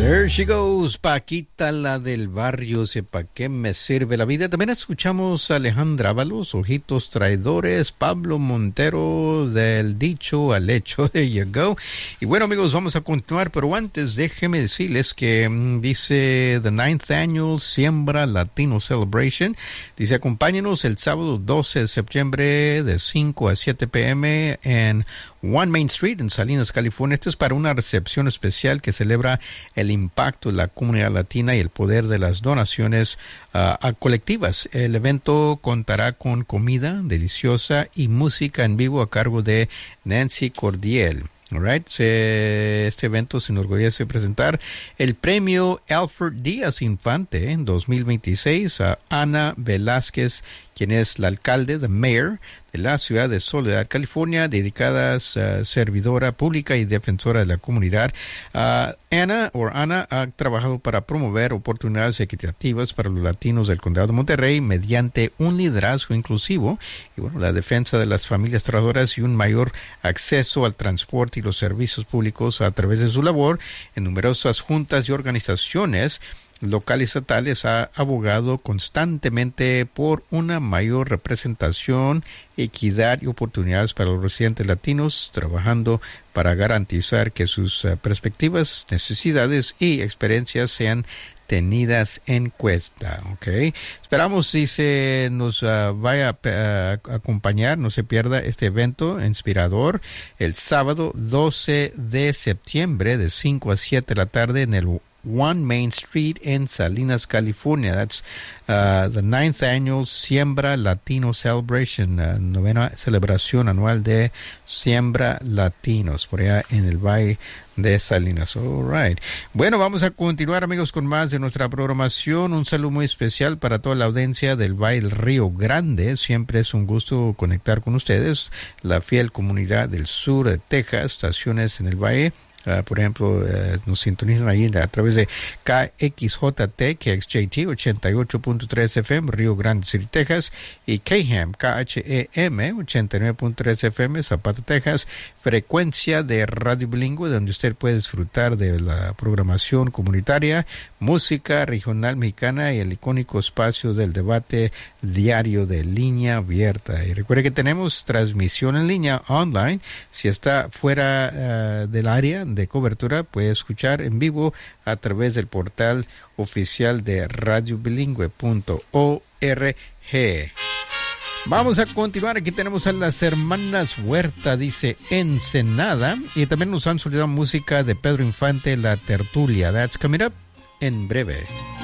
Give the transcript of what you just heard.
There she goes, Paquita la del barrio, ¿pa' qué me sirve la vida? También escuchamos a Alejandra Ábalos, Ojitos Traidores, Pablo Montero, Del Dicho al Hecho, there you go. Y bueno, amigos, vamos a continuar, pero antes déjenme decirles que dice The 9th Annual Siembra Latino Celebration. Dice, acompáñenos el sábado 12 de septiembre de 5 a 7 p.m. en One Main Street en Salinas, California. Esto es para una recepción especial que celebra el impacto de la comunidad latina y el poder de las donaciones colectivas. El evento contará con comida deliciosa y música en vivo a cargo de Nancy Cordiel. Alright, este evento se enorgullece de presentar el premio Alfred Díaz Infante en 2026 a Ana Velázquez, quien es la alcalde, the mayor, de la ciudad de Soledad, California, dedicada a servidora pública y defensora de la comunidad. Ana ha trabajado para promover oportunidades equitativas para los latinos del Condado de Monterrey mediante un liderazgo inclusivo y la defensa de las familias trabajadoras y un mayor acceso al transporte y los servicios públicos a través de su labor en numerosas juntas y organizaciones locales y estatales. Ha abogado constantemente por una mayor representación, equidad y oportunidades para los residentes latinos, trabajando para garantizar que sus perspectivas, necesidades y experiencias sean tenidas en cuenta. Okay. Esperamos, dice, nos vaya a acompañar, no se pierda este evento inspirador el sábado 12 de septiembre de 5 a 7 de la tarde en el One Main Street en Salinas, California. That's the 9th Annual Siembra Latino Celebration, novena celebración anual de Siembra Latinos, por allá en el Valle de Salinas. All right. Bueno, vamos a continuar, amigos, con más de nuestra programación. Un saludo muy especial para toda la audiencia del Valle del Río Grande. Siempre es un gusto conectar con ustedes, la fiel comunidad del sur de Texas, estaciones en el Valle. Por ejemplo, nos sintonizan ahí a través de KXJT, KXJT 88.3 FM, Río Grande City, Texas, y KHAM, KHEM 89.3 FM, Zapata, Texas, frecuencia de radio bilingüe, donde usted puede disfrutar de la programación comunitaria, música regional mexicana y el icónico espacio del debate diario de línea abierta. Y recuerde que tenemos transmisión en línea online. Si está fuera del área de cobertura, puede escuchar en vivo a través del portal oficial de radiobilingüe.org. Vamos a continuar. Aquí tenemos a las hermanas Huerta, dice Ensenada, y también nos han solicitado música de Pedro Infante, La Tertulia. That's coming up en breve.